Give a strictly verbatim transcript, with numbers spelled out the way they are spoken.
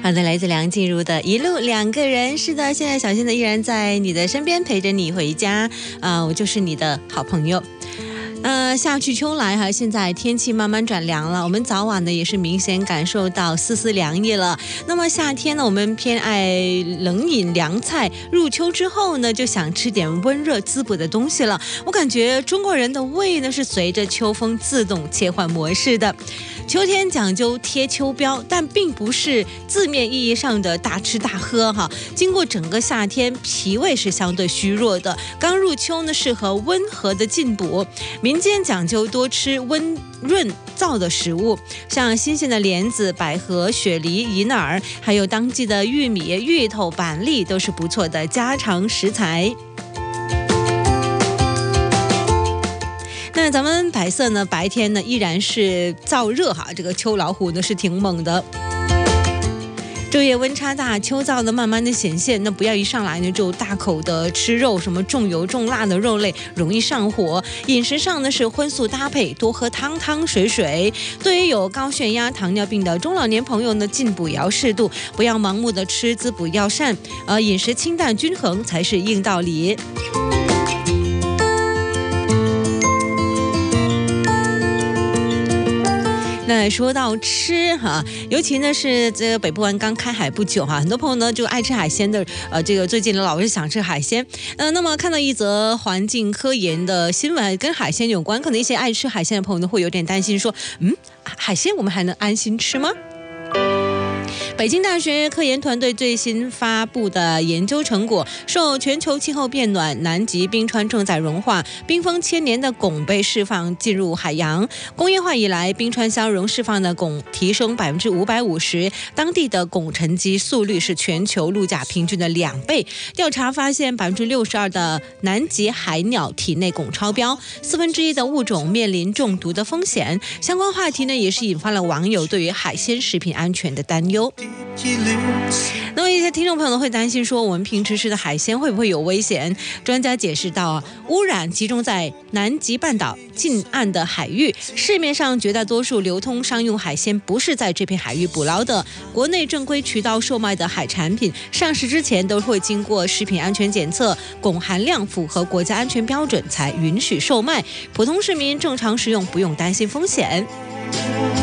好的，来自梁静茹的一路两个人。是的，现在小仙呢依然在你的身边陪着你回家啊、呃，我就是你的好朋友。呃，夏去秋来哈，现在天气慢慢转凉了，我们早晚呢也是明显感受到丝丝凉意了。那么夏天呢，我们偏爱冷饮凉菜，入秋之后呢，就想吃点温热滋补的东西了。我感觉中国人的胃呢是随着秋风自动切换模式的。秋天讲究贴秋膘，但并不是字面意义上的大吃大喝哈。经过整个夏天，脾胃是相对虚弱的，刚入秋呢适合温和的进补。民间讲究多吃温润燥的食物，像新鲜的莲子、百合、雪梨、银耳，还有当季的玉米、芋头、板栗，都是不错的家常食材。那咱们白色呢，白天呢依然是燥热哈，这个秋老虎呢是挺猛的。昼夜温差大，秋燥呢慢慢的显现，那不要一上来呢就大口的吃肉，什么重油重辣的肉类容易上火。饮食上呢是荤素搭配，多喝汤汤水水。对于有高血压、糖尿病的中老年朋友呢，进补也要适度，不要盲目的吃滋补药膳，呃，饮食清淡均衡才是硬道理。那说到吃哈，尤其呢是这个北部湾刚开海不久哈，很多朋友呢就爱吃海鲜的，呃，这个最近呢老是想吃海鲜。呃，那么看到一则环境科研的新闻，跟海鲜有关，可能一些爱吃海鲜的朋友呢会有点担心，说，嗯，海鲜我们还能安心吃吗？北京大学科研团队最新发布的研究成果，受全球气候变暖，南极冰川正在融化，冰封千年的汞被释放进入海洋。工业化以来，冰川消融释放的汞提升百分之五百五十，当地的汞沉积速率是全球陆价平均的两倍。调查发现，百分之六十二的南极海鸟体内汞超标，四分之一的物种面临中毒的风险。相关话题呢，也是引发了网友对于海鲜食品安全的担忧。那么一些听众朋友会担心说，我们平时吃的海鲜会不会有危险？专家解释到，污染集中在南极半岛近岸的海域，市面上绝大多数流通商用海鲜不是在这片海域捕捞的，国内正规渠道售卖的海产品上市之前都会经过食品安全检测，汞含量符合国家安全标准才允许售卖，普通市民正常食用不用担心风险。